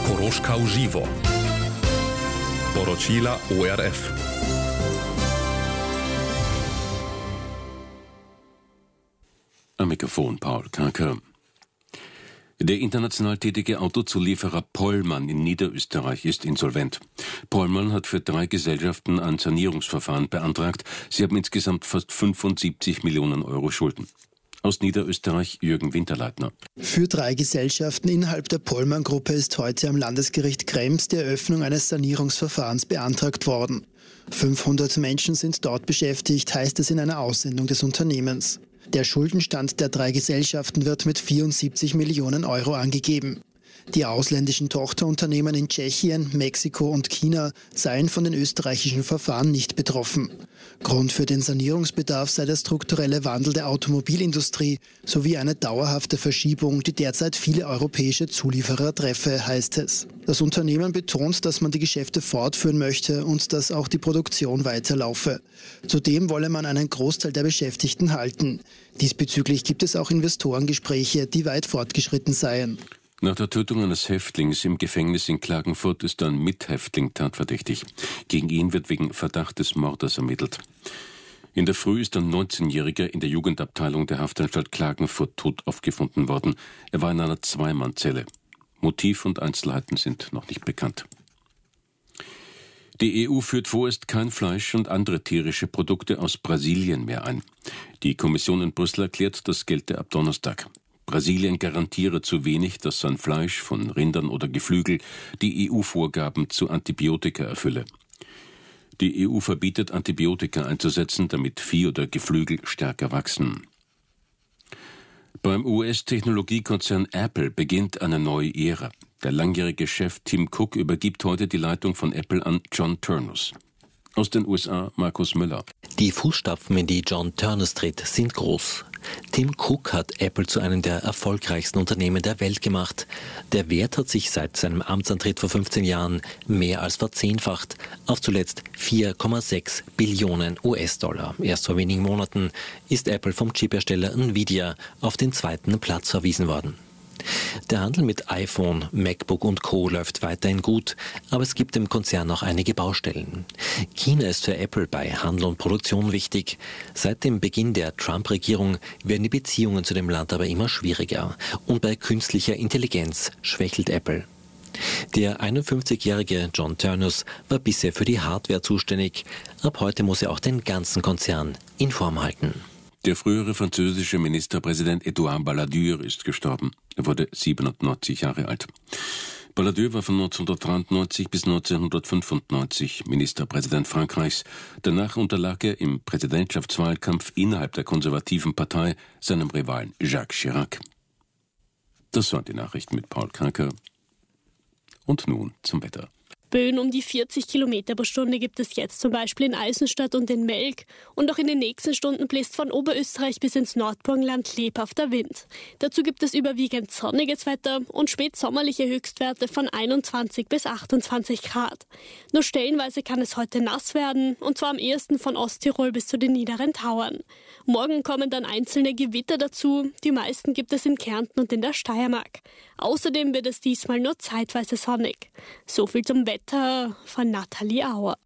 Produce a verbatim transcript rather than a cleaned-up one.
Koroška uživo. Poročila O R F. Am Mikrofon Paul Kanker. Der international tätige Autozulieferer Pollmann in Niederösterreich ist insolvent. Pollmann hat für drei Gesellschaften ein Sanierungsverfahren beantragt. Sie haben insgesamt fast fünfundsiebzig Millionen Euro Schulden. Aus Niederösterreich Jürgen Winterleitner. Für drei Gesellschaften innerhalb der Pollmann-Gruppe ist heute am Landesgericht Krems die Eröffnung eines Sanierungsverfahrens beantragt worden. fünfhundert Menschen sind dort beschäftigt, heißt es in einer Aussendung des Unternehmens. Der Schuldenstand der drei Gesellschaften wird mit vierundsiebzig Millionen Euro angegeben. Die ausländischen Tochterunternehmen in Tschechien, Mexiko und China seien von den österreichischen Verfahren nicht betroffen. Grund für den Sanierungsbedarf sei der strukturelle Wandel der Automobilindustrie sowie eine dauerhafte Verschiebung, die derzeit viele europäische Zulieferer treffe, heißt es. Das Unternehmen betont, dass man die Geschäfte fortführen möchte und dass auch die Produktion weiterlaufe. Zudem wolle man einen Großteil der Beschäftigten halten. Diesbezüglich gibt es auch Investorengespräche, die weit fortgeschritten seien. Nach der Tötung eines Häftlings im Gefängnis in Klagenfurt ist ein Mithäftling tatverdächtig. Gegen ihn wird wegen Verdacht des Mordes ermittelt. In der Früh ist ein neunzehnjähriger in der Jugendabteilung der Haftanstalt Klagenfurt tot aufgefunden worden. Er war in einer Zweimannzelle. Motiv und Einzelheiten sind noch nicht bekannt. Die E U führt vorerst kein Fleisch und andere tierische Produkte aus Brasilien mehr ein. Die Kommission in Brüssel erklärt, das gelte ab Donnerstag. Brasilien garantiere zu wenig, dass sein Fleisch von Rindern oder Geflügel die E U-Vorgaben zu Antibiotika erfülle. Die E U verbietet, Antibiotika einzusetzen, damit Vieh oder Geflügel stärker wachsen. Beim U S-Technologiekonzern Apple beginnt eine neue Ära. Der langjährige Chef Tim Cook übergibt heute die Leitung von Apple an John Ternus. Aus den U S A Markus Müller. Die Fußstapfen, in die John Ternus tritt, sind groß. Tim Cook hat Apple zu einem der erfolgreichsten Unternehmen der Welt gemacht. Der Wert hat sich seit seinem Amtsantritt vor fünfzehn Jahren mehr als verzehnfacht, auf zuletzt vier Komma sechs Billionen U S-Dollar. Erst vor wenigen Monaten ist Apple vom Chiphersteller Nvidia auf den zweiten Platz verwiesen worden. Der Handel mit iPhone, MacBook und Co. läuft weiterhin gut, aber es gibt im Konzern noch einige Baustellen. China ist für Apple bei Handel und Produktion wichtig. Seit dem Beginn der Trump-Regierung werden die Beziehungen zu dem Land aber immer schwieriger. Und bei künstlicher Intelligenz schwächelt Apple. Der einundfünfzigjährige John Ternus war bisher für die Hardware zuständig. Ab heute muss er auch den ganzen Konzern in Form halten. Der frühere französische Ministerpräsident Edouard Balladur ist gestorben. Er wurde siebenundneunzig Jahre alt. Balladur war von neunzehnhundertdreiundneunzig bis neunzehnhundertfünfundneunzig Ministerpräsident Frankreichs. Danach unterlag er im Präsidentschaftswahlkampf innerhalb der konservativen Partei seinem Rivalen Jacques Chirac. Das waren die Nachrichten mit Paul Kanker. Und nun zum Wetter. Böen um die vierzig Kilometer pro Stunde gibt es jetzt zum Beispiel in Eisenstadt und in Melk. Und auch in den nächsten Stunden bläst von Oberösterreich bis ins Nordburgenland lebhafter Wind. Dazu gibt es überwiegend sonniges Wetter und spätsommerliche Höchstwerte von einundzwanzig bis achtundzwanzig Grad. Nur stellenweise kann es heute nass werden, und zwar am ehesten von Osttirol bis zu den niederen Tauern. Morgen kommen dann einzelne Gewitter dazu. Die meisten gibt es in Kärnten und in der Steiermark. Außerdem wird es diesmal nur zeitweise sonnig. So viel zum Wetter von Nathalie Auer.